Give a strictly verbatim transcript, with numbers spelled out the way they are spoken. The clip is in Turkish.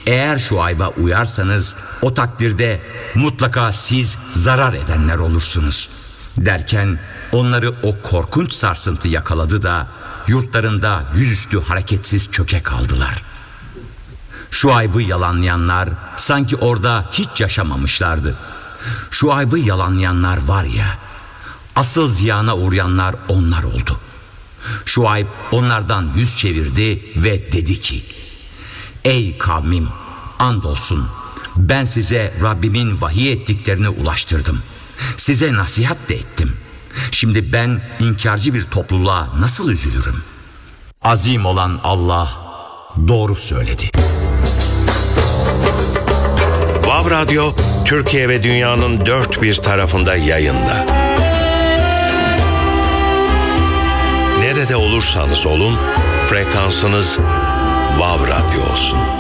Eğer Şuayb'a uyarsanız o takdirde mutlaka siz zarar edenler olursunuz. Derken onları o korkunç sarsıntı yakaladı da yurtlarında yüzüstü hareketsiz çöke kaldılar. Şuayb'ı yalanlayanlar sanki orada hiç yaşamamışlardı. Şuayb'ı yalanlayanlar var ya, asıl ziyana uğrayanlar onlar oldu. Şuayb onlardan yüz çevirdi ve dedi ki: Ey kavmim, andolsun ben size Rabbimin vahiy ettiklerini ulaştırdım. Size nasihat de ettim. Şimdi ben inkarcı bir topluluğa nasıl üzülürüm? Azim olan Allah doğru söyledi. Vav Radyo, Türkiye ve dünyanın dört bir tarafında yayında. Nerede olursanız olun, frekansınız Vav Radyo olsun.